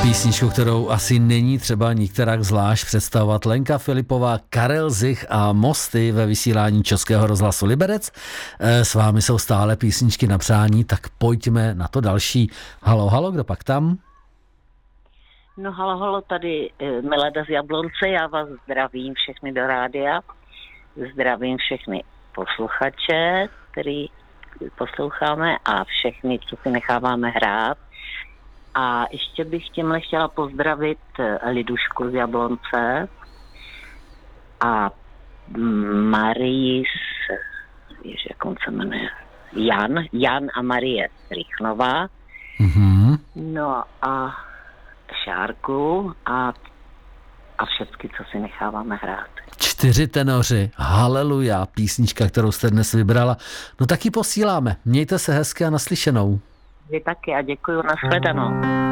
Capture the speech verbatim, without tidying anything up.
Písničku, kterou asi není třeba nikterak zvlášť představovat. Lenka Filipová, Karel Zich a Mosty ve vysílání Českého rozhlasu Liberec. S vámi jsou stále písničky na přání, tak pojďme na to další. Halo, halo, kdo pak tam? No halo, halo, tady Milada z Jablonce, já vás zdravím všechny do rádia, zdravím všechny posluchače, který posloucháme a všechny, co si necháváme hrát. A ještě bych tímhle chtěla pozdravit Lidušku z Jablonce a Marii z, jež, jak on se jmenuje, Jan, Jan a Marie z Rychnova, mm-hmm. no a Šárku a, a všechny, co si necháváme hrát. Čtyři tenoři, haleluja, písnička, kterou jste dnes vybrala. No tak ji posíláme. Mějte se hezky a naslyšenou. Vy taky a děkuju, nashledanou.